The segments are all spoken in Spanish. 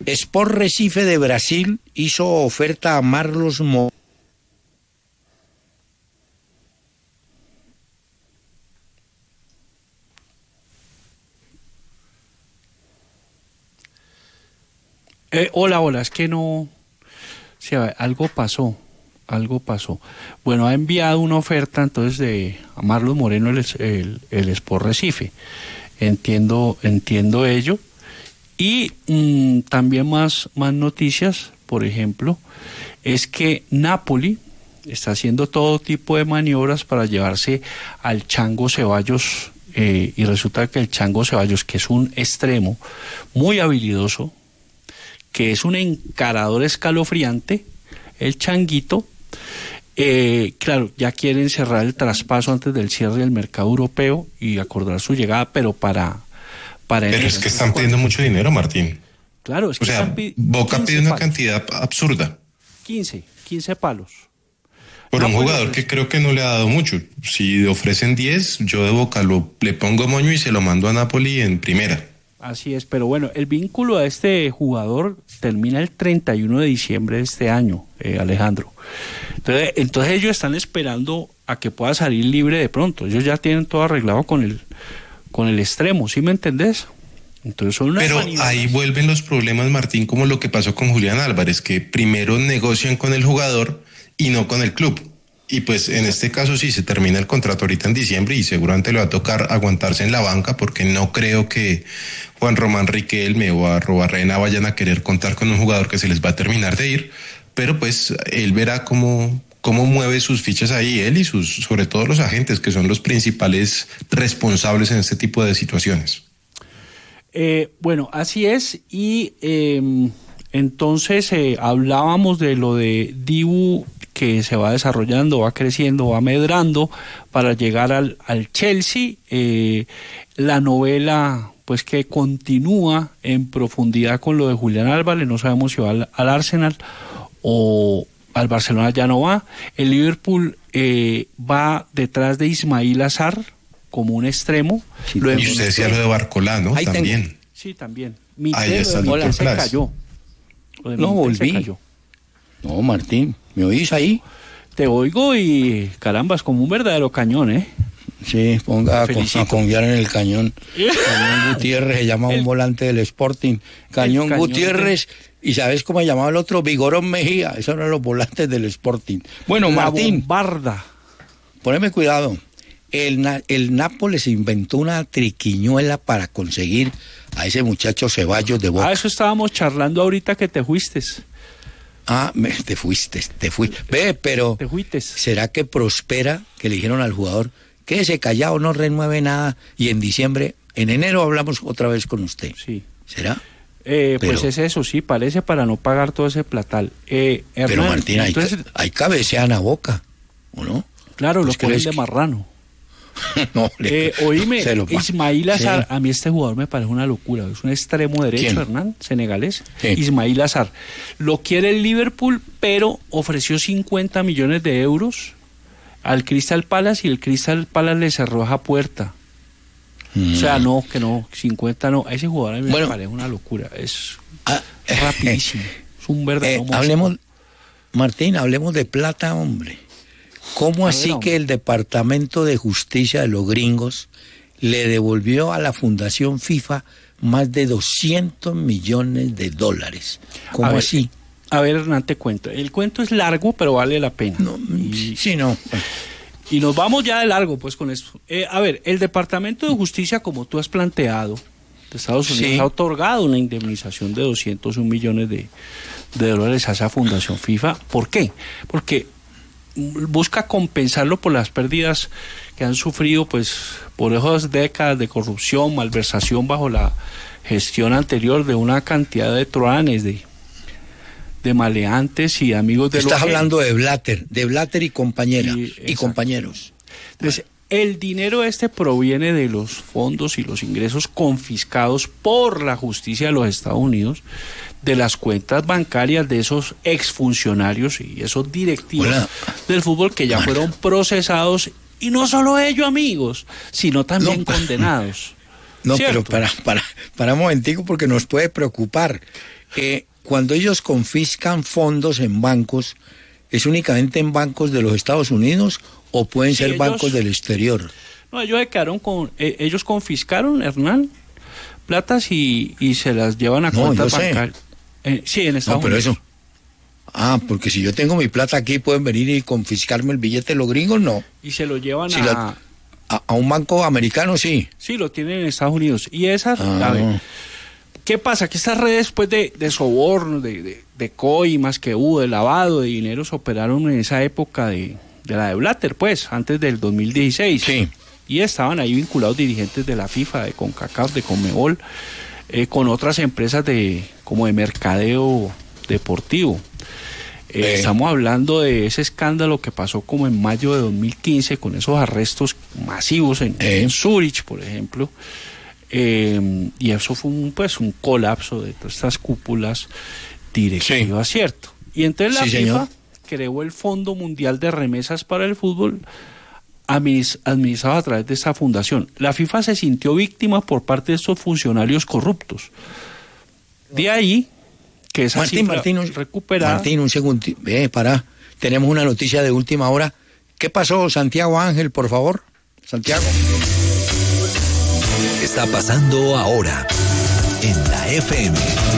Sport Recife de Brasil hizo oferta a Marlos Moreno. Hola, es que no... Sí, algo pasó. Bueno, ha enviado una oferta entonces a Marlos Moreno el Sport Recife. Entiendo ello. Y también más noticias, por ejemplo, es que Napoli está haciendo todo tipo de maniobras para llevarse al Chango Ceballos, y resulta que el Chango Ceballos, que es un extremo muy habilidoso, que es un encarador escalofriante, el Changuito, claro, ya quieren cerrar el traspaso antes del cierre del mercado europeo y acordar su llegada, pero para Pero es que están pidiendo mucho dinero, Martín. Claro, es que Boca pide una cantidad absurda. 15 palos. Por un jugador que creo que no le ha dado mucho. Si ofrecen 10, yo de Boca le pongo moño y se lo mando a Napoli en primera. Así es, pero bueno, el vínculo a este jugador termina el 31 de diciembre de este año, Alejandro. Entonces ellos están esperando a que pueda salir libre de pronto. Ellos ya tienen todo arreglado con el extremo, ¿sí me entendés? Entonces son unas Pero ahí vuelven los problemas, Martín, como lo que pasó con Julián Álvarez, que primero negocian con el jugador y no con el club. Y pues en este caso sí se termina el contrato ahorita en diciembre y seguramente le va a tocar aguantarse en la banca, porque no creo que Juan Román Riquelme o Arrobarrena vayan a querer contar con un jugador que se les va a terminar de ir, pero pues él verá cómo mueve sus fichas ahí, él y sobre todo los agentes, que son los principales responsables en este tipo de situaciones. Bueno, así es, y entonces hablábamos de lo de Dibu, que se va desarrollando, va creciendo, va medrando para llegar al Chelsea. La novela, pues, que continúa en profundidad con lo de Julián Álvarez. No sabemos si va al Arsenal o al Barcelona, ya no va. El Liverpool va detrás de Ismail Azar como un extremo. Sí, y usted decía lo de Barcolá, ¿no? Ahí también. tengo. Sí, también. Ahí está el doctor se cayó. No, volví. No, Martín, ¿me oís ahí? Te oigo y caramba, es como un verdadero cañón, ¿eh? Sí, ponga a confiar en el cañón. Cañón Gutiérrez, se llama un volante del Sporting. Cañón Gutiérrez, y ¿sabes cómo se llamaba el otro? Vigorón Mejía, esos eran los volantes del Sporting. Bueno, Martín. Bombarda. Poneme cuidado. El Nápoles inventó una triquiñuela para conseguir a ese muchacho Ceballos de Boca. Eso estábamos charlando ahorita que te fuiste. Te fuiste. Ve, pero te fuiste. ¿Será que prospera? Que le dijeron al jugador, quédese callado, no renueve nada, y en enero hablamos otra vez con usted. Sí. ¿Será? Pues es eso, sí, parece, para no pagar todo ese platal. Hernán, pero Martín, entonces, hay cabecean a Boca, ¿o no? Claro, lo ponen de marrano. No, oíme, Ismail Azar, sí. A mí este jugador me parece una locura, es un extremo derecho. ¿Quién? Hernán, senegalés. Sí. Ismail Azar lo quiere el Liverpool, pero ofreció 50 millones de euros al Crystal Palace y el Crystal Palace le cerró esa puerta. O sea, no, 50 no, ese jugador a mí me parece una locura, es rapidísimo, es un verdadero Martín, hablemos de plata, hombre. ¿Cómo así que el Departamento de Justicia de los gringos le devolvió a la Fundación FIFA más de $200 millones? ¿Cómo así? A ver, Hernán, te cuento. El cuento es largo, pero vale la pena. Y nos vamos ya de largo, pues, con esto. A ver, el Departamento de Justicia, como tú has planteado, de Estados Unidos, ha otorgado una indemnización de 201 millones de dólares a esa Fundación FIFA. ¿Por qué? Porque busca compensarlo por las pérdidas que han sufrido, pues, por esas décadas de corrupción, malversación bajo la gestión anterior de una cantidad de truanes, de maleantes y amigos de los... Estás hablando de Blatter y compañeras y compañeros. Entonces, el dinero proviene de los fondos y los ingresos confiscados por la justicia de los Estados Unidos, de las cuentas bancarias de esos exfuncionarios y esos directivos del fútbol que ya fueron procesados, y no solo ellos, amigos, sino también condenados. No, ¿cierto? Pero para un momentico, porque nos puede preocupar. Cuando ellos confiscan fondos en bancos, ¿es únicamente en bancos de los Estados Unidos o pueden ser bancos del exterior? No, ellos se quedaron ellos confiscaron, Hernán, platas y se las llevan a cuentas bancarias. Sí, en Estados Unidos. Pero eso. Porque si yo tengo mi plata aquí, pueden venir y confiscarme el billete los gringos, no. Y se lo llevan a un banco americano, sí. Sí, lo tienen en Estados Unidos. Y esas, a ver, ¿qué pasa? Que estas redes, después de sobornos, de coimas que hubo, de lavado de dinero, se operaron en esa época de la de Blatter, pues, antes del 2016. Sí. Y estaban ahí vinculados dirigentes de la FIFA, de CONCACAF, de CONMEBOL, con otras empresas como de mercadeo deportivo. Estamos hablando de ese escándalo que pasó como en mayo de 2015 con esos arrestos masivos en Zúrich, por ejemplo, y eso fue un colapso de todas estas cúpulas directivas, ¿cierto? Y entonces la FIFA creó el Fondo Mundial de Remesas para el Fútbol, administrado a través de esta fundación. La FIFA se sintió víctima por parte de estos funcionarios corruptos. De ahí que esa Martín, recuperada. Martín, un segundo, tenemos una noticia de última hora. ¿Qué pasó, Santiago Ángel, por favor? Santiago. Está pasando ahora en la FM.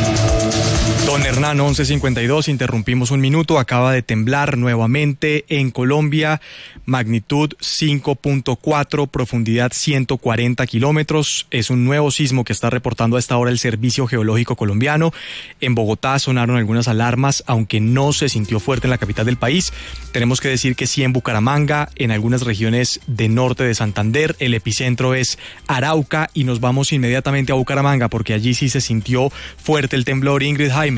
Don Hernán, 11:52, interrumpimos un minuto, acaba de temblar nuevamente en Colombia, magnitud 5.4, profundidad 140 kilómetros, es un nuevo sismo que está reportando a esta hora el Servicio Geológico Colombiano. En Bogotá sonaron algunas alarmas, aunque no se sintió fuerte en la capital del país. Tenemos que decir que sí en Bucaramanga, en algunas regiones de norte de Santander, el epicentro es Arauca y nos vamos inmediatamente a Bucaramanga porque allí sí se sintió fuerte el temblor. Ingrid Jaimes.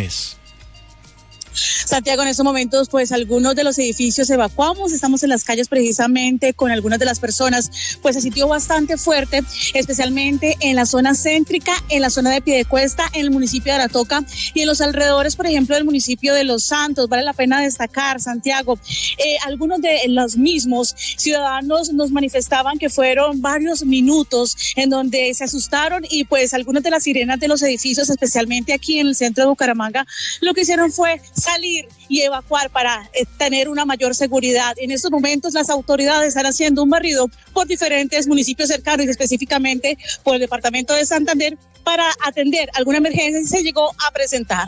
Santiago, en estos momentos, pues algunos de los edificios evacuamos, estamos en las calles precisamente con algunas de las personas, pues se sintió bastante fuerte, especialmente en la zona céntrica, en la zona de Piedecuesta, en el municipio de Aratoca y en los alrededores, por ejemplo, del municipio de Los Santos. Vale la pena destacar, Santiago, algunos de los mismos ciudadanos nos manifestaban que fueron varios minutos en donde se asustaron y pues algunas de las sirenas de los edificios, especialmente aquí en el centro de Bucaramanga, lo que hicieron fue salir y evacuar para tener una mayor seguridad. En estos momentos las autoridades están haciendo un barrido por diferentes municipios cercanos y específicamente por el departamento de Santander para atender alguna emergencia si se llegó a presentar.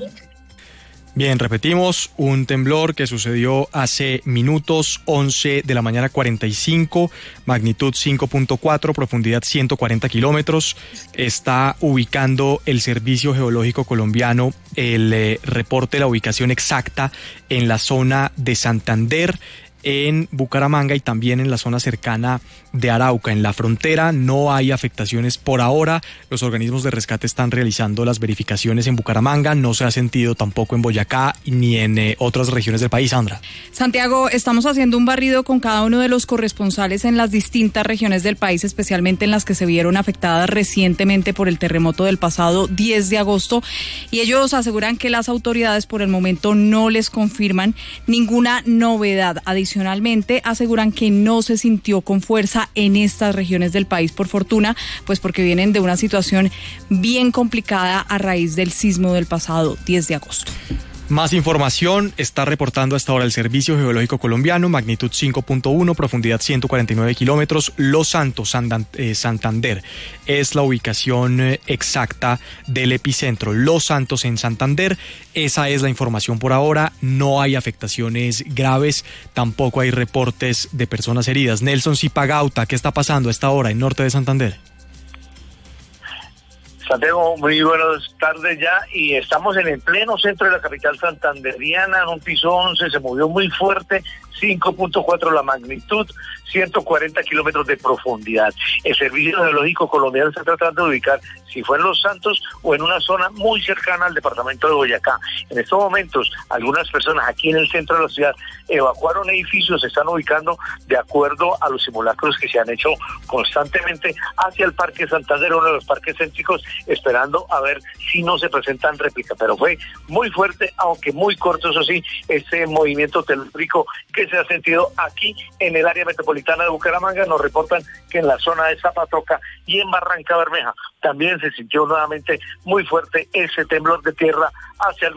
Bien, repetimos, un temblor que sucedió hace minutos, 11 de la mañana 45, magnitud 5.4, profundidad 140 kilómetros. Está ubicando el Servicio Geológico Colombiano el reporte de la ubicación exacta en la zona de Santander, en Bucaramanga y también en la zona cercana de Arauca. En la frontera no hay afectaciones por ahora. Los organismos de rescate están realizando las verificaciones en Bucaramanga. No se ha sentido tampoco en Boyacá ni en otras regiones del país. Sandra. Santiago, estamos haciendo un barrido con cada uno de los corresponsales en las distintas regiones del país, especialmente en las que se vieron afectadas recientemente por el terremoto del pasado 10 de agosto. Y ellos aseguran que las autoridades por el momento no les confirman ninguna novedad. Adicionalmente, aseguran que no se sintió con fuerza en estas regiones del país, por fortuna, pues porque vienen de una situación bien complicada a raíz del sismo del pasado 10 de agosto. Más información está reportando hasta ahora el Servicio Geológico Colombiano, magnitud 5.1, profundidad 149 kilómetros, Los Santos, Santander. Es la ubicación exacta del epicentro, Los Santos en Santander. Esa es la información por ahora, no hay afectaciones graves, tampoco hay reportes de personas heridas. Nelson Zipagauta, ¿qué está pasando a esta hora en norte de Santander? Santiago, muy buenas tardes ya, y estamos en el pleno centro de la capital santanderiana, en un piso 11, se movió muy fuerte, 5.4 la magnitud, 140 kilómetros de profundidad. El Servicio Geológico Colombiano está tratando de ubicar si fue en Los Santos o en una zona muy cercana al departamento de Boyacá. En estos momentos, algunas personas aquí en el centro de la ciudad evacuaron edificios, se están ubicando de acuerdo a los simulacros que se han hecho constantemente hacia el Parque Santander, uno de los parques céntricos, esperando a ver si no se presentan réplicas, pero fue muy fuerte, aunque muy corto, eso sí, ese movimiento telúrico que se ha sentido aquí en el área metropolitana de Bucaramanga. Nos reportan que en la zona de Zapatoca y en Barranca Bermeja también se sintió nuevamente muy fuerte ese temblor de tierra hacia el